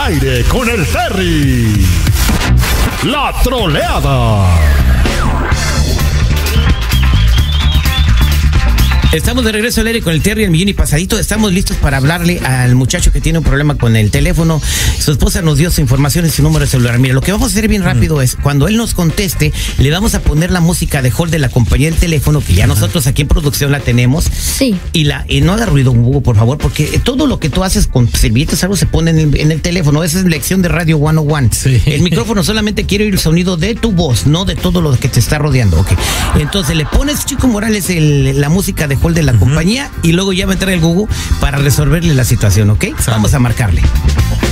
aire con el Terry. La troleada. Estamos de regreso al aire con el Terry, el millón y pasadito. Estamos listos para hablarle al muchacho que tiene un problema con el teléfono. Su esposa nos dio su información y su número de celular. Mira, lo que vamos a hacer bien rápido es, cuando él nos conteste, le vamos a poner la música de hold de la compañía del teléfono, que ya nosotros aquí en producción la tenemos. Sí. Y no haga ruido, Hugo, por favor, porque todo lo que tú haces con servilletas, algo se pone en el teléfono. Esa es lección de Radio 101. Sí. El micrófono solamente quiere oír el sonido de tu voz, no de todo lo que te está rodeando. Okay. Entonces le pones, Chico Morales, la música de de la compañía, y luego ya va a entrar el Google para resolverle la situación, ¿ok? Vamos a marcarle.